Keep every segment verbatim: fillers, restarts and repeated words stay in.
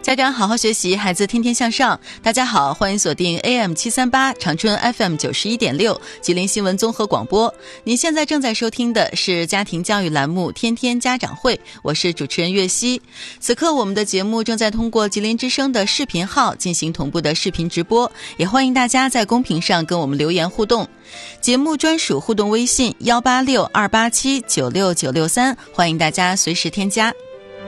家长好好学习，孩子天天向上。大家好，欢迎锁定 A M 七三八 长春 F M 九十一点六 吉林新闻综合广播。您现在正在收听的是家庭教育栏目天天家长会，我是主持人岳熙。此刻我们的节目正在通过吉林之声的视频号进行同步的视频直播，也欢迎大家在公屏上跟我们留言互动。节目专属互动微信幺八六二八七九六九六三，欢迎大家随时添加。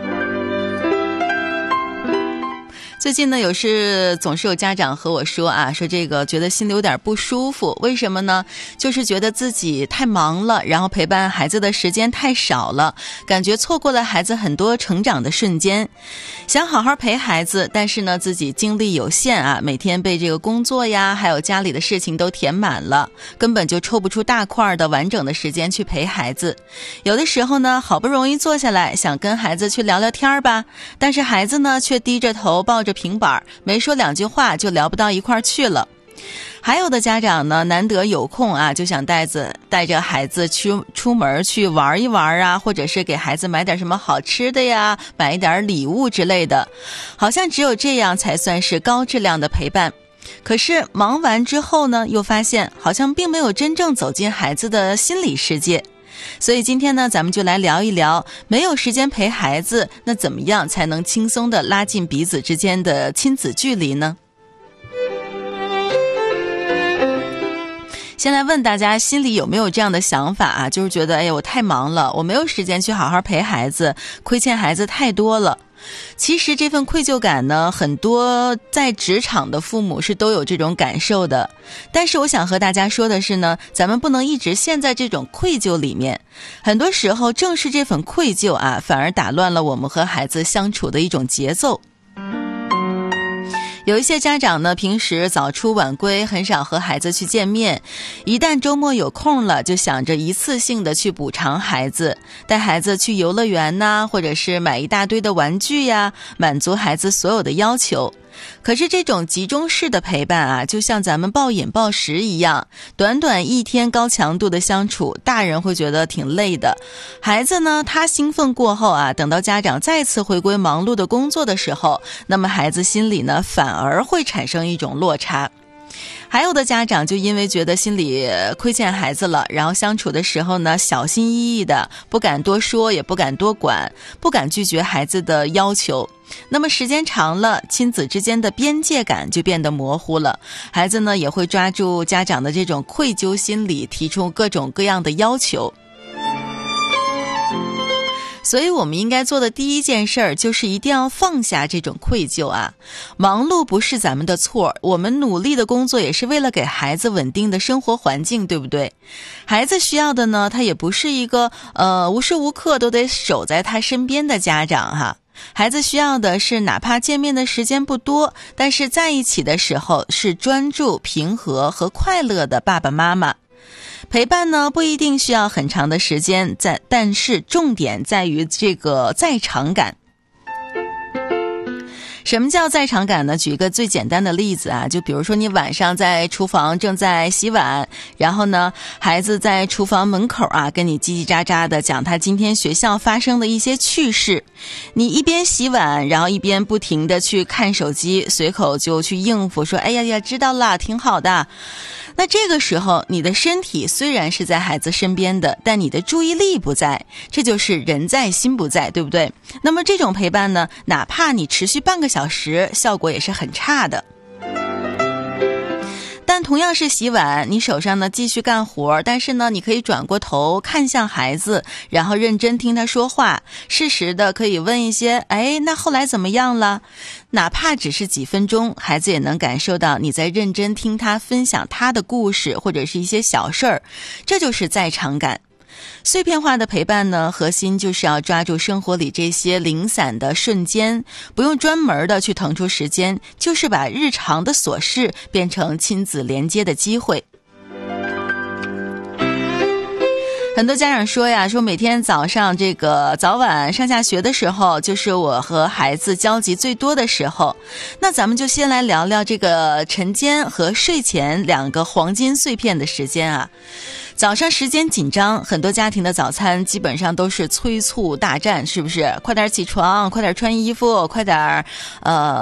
最近呢，有是总是有家长和我说啊，说这个觉得心里有点不舒服，为什么呢？就是觉得自己太忙了，然后陪伴孩子的时间太少了，感觉错过了孩子很多成长的瞬间。想好好陪孩子，但是呢，自己精力有限啊，每天被这个工作呀，还有家里的事情都填满了，根本就抽不出大块的完整的时间去陪孩子。有的时候呢，好不容易坐下来，想跟孩子去聊聊天吧，但是孩子呢，却低着头抱着平板，没说两句话就聊不到一块儿去了。还有的家长呢，难得有空啊，就想带着带着孩子去出门去玩一玩啊，或者是给孩子买点什么好吃的呀，买一点礼物之类的，好像只有这样才算是高质量的陪伴。可是忙完之后呢，又发现好像并没有真正走进孩子的心理世界。所以今天呢，咱们就来聊一聊，没有时间陪孩子，那怎么样才能轻松地拉近彼此之间的亲子距离呢？先来问大家，心里有没有这样的想法啊？就是觉得，哎呀，我太忙了，我没有时间去好好陪孩子，亏欠孩子太多了。其实这份愧疚感呢，很多在职场的父母是都有这种感受的。但是我想和大家说的是呢，咱们不能一直陷在这种愧疚里面。很多时候正是这份愧疚啊，反而打乱了我们和孩子相处的一种节奏。有一些家长呢，平时早出晚归，很少和孩子去见面，一旦周末有空了，就想着一次性的去补偿孩子，带孩子去游乐园呐，或者是买一大堆的玩具呀，满足孩子所有的要求。可是这种集中式的陪伴啊，就像咱们暴饮暴食一样，短短一天高强度的相处，大人会觉得挺累的。孩子呢，他兴奋过后啊，等到家长再次回归忙碌的工作的时候，那么孩子心里呢，反而会产生一种落差。还有的家长就因为觉得心里亏欠孩子了，然后相处的时候呢，小心翼翼的，不敢多说，也不敢多管，不敢拒绝孩子的要求。那么时间长了，亲子之间的边界感就变得模糊了，孩子呢也会抓住家长的这种愧疚心理，提出各种各样的要求。所以我们应该做的第一件事儿，就是一定要放下这种愧疚啊！忙碌不是咱们的错，我们努力的工作也是为了给孩子稳定的生活环境，对不对？孩子需要的呢，他也不是一个呃无时无刻都得守在他身边的家长哈。孩子需要的是，哪怕见面的时间不多，但是在一起的时候是专注、平和和快乐的爸爸妈妈。陪伴呢，不一定需要很长的时间，在但是重点在于这个在场感。什么叫在场感呢？举一个最简单的例子啊，就比如说你晚上在厨房正在洗碗，然后呢，孩子在厨房门口啊，跟你叽叽喳喳的讲他今天学校发生的一些趣事。你一边洗碗，然后一边不停的去看手机，随口就去应付说，哎呀呀，知道了，挺好的。那这个时候，你的身体虽然是在孩子身边的，但你的注意力不在，这就是人在心不在，对不对？那么这种陪伴呢，哪怕你持续半个小时，效果也是很差的。但同样是洗碗，你手上呢继续干活，但是呢，你可以转过头看向孩子，然后认真听他说话，适时的可以问一些，哎，那后来怎么样了？哪怕只是几分钟，孩子也能感受到你在认真听他分享他的故事，或者是一些小事儿，这就是在场感。碎片化的陪伴呢，核心就是要抓住生活里这些零散的瞬间，不用专门的去腾出时间，就是把日常的琐事变成亲子连接的机会。很多家长说呀，说每天早上这个早晚上下学的时候，就是我和孩子交集最多的时候。那咱们就先来聊聊这个晨间和睡前两个黄金碎片的时间啊。 早上时间紧张，很多家庭的早餐基本上都是催促大战，是不是？快点起床，快点穿衣服，快点呃